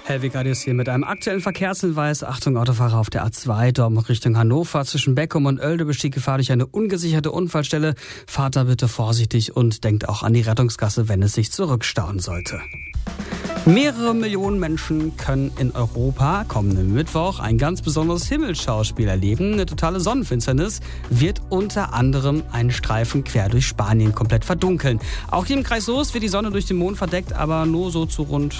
Helwig ist hier mit einem aktuellen Verkehrshinweis. Achtung, Autofahrer auf der A2, Dortmund Richtung Hannover. Zwischen Beckum und Oelde besteht Gefahr durch eine ungesicherte Unfallstelle. Fahrt da bitte vorsichtig und denkt auch an die Rettungsgasse, wenn es sich zurückstauen sollte. Mehrere Millionen Menschen können in Europa kommenden Mittwoch ein ganz besonderes Himmelsschauspiel erleben. Eine totale Sonnenfinsternis wird unter anderem einen Streifen quer durch Spanien komplett verdunkeln. Auch hier im Kreis Soest wird die Sonne durch den Mond verdeckt, aber nur so zu rund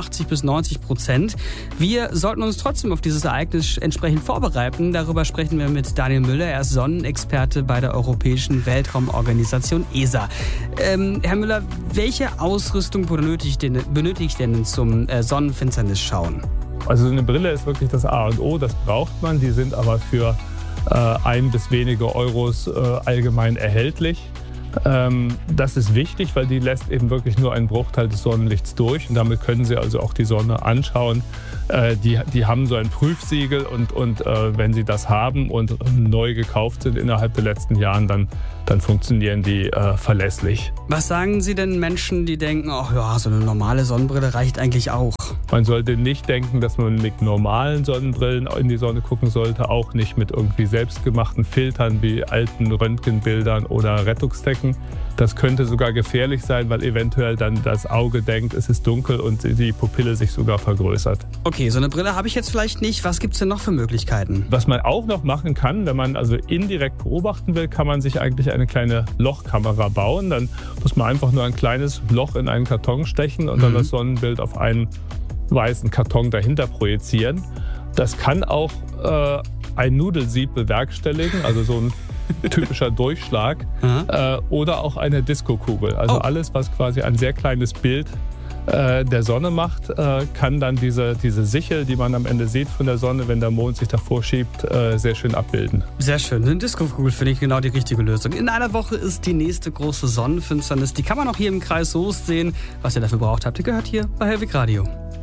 85-90%. Wir sollten uns trotzdem auf dieses Ereignis entsprechend vorbereiten. Darüber sprechen wir mit Daniel Müller. Er ist Sonnenexperte bei der Europäischen Weltraumorganisation ESA. Herr Müller, welche Ausrüstung benötigt denn zum Sonnenfinsternis schauen? Also eine Brille ist wirklich das A und O, das braucht man. Die sind aber für 1 bis wenige Euros allgemein erhältlich. Das ist wichtig, weil die lässt eben wirklich nur einen Bruchteil des Sonnenlichts durch und damit können Sie also auch die Sonne anschauen. Die haben so ein Prüfsiegel und wenn Sie das haben und neu gekauft sind innerhalb der letzten Jahren, dann funktionieren die verlässlich. Was sagen Sie denn Menschen, die denken, ach ja, so eine normale Sonnenbrille reicht eigentlich auch? Man sollte nicht denken, dass man mit normalen Sonnenbrillen in die Sonne gucken sollte, auch nicht mit irgendwie selbstgemachten Filtern wie alten Röntgenbildern oder Rettungsdecken. Das könnte sogar gefährlich sein, weil eventuell dann das Auge denkt, es ist dunkel und die Pupille sich sogar vergrößert. Okay, so eine Brille habe ich jetzt vielleicht nicht. Was gibt es denn noch für Möglichkeiten? Was man auch noch machen kann, wenn man also indirekt beobachten will, kann man sich eigentlich eine kleine Lochkamera bauen. Dann muss man einfach nur ein kleines Loch in einen Karton stechen und dann das Sonnenbild auf einen weißen Karton dahinter projizieren. Das kann auch ein Nudelsieb bewerkstelligen, also so ein typischer Durchschlag oder auch eine Diskokugel. Also alles, was quasi ein sehr kleines Bild der Sonne macht, kann dann diese Sichel, die man am Ende sieht von der Sonne, wenn der Mond sich davor schiebt, sehr schön abbilden. Sehr schön. Eine Diskokugel finde ich genau die richtige Lösung. In einer Woche ist die nächste große Sonnenfinsternis. Die kann man auch hier im Kreis Soest sehen. Was ihr dafür braucht, habt ihr gehört hier bei Helwig Radio.